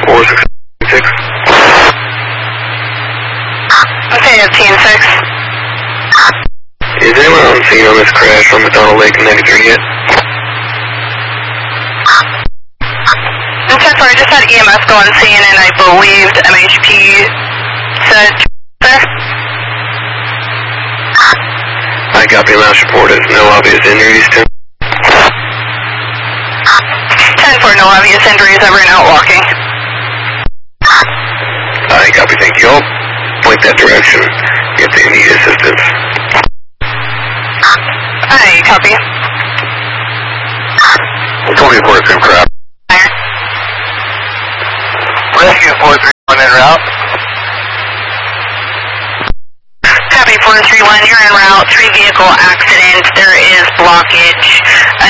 4666. Okay, that's TN6. Is anyone on scene on this crash on McDonald Lake in 93 yet? I'm sorry, I just had EMS go on scene and I believed MHP said there. I copy last report as no obvious injuries to 10 for no obvious injuries, ever out walking. I copy, thank you. I'll point that direction if they need assistance. I copy. 24 is crap. Rescue 431 en route. Copy 431, you're en route, 3 vehicle accident, there is blockage, an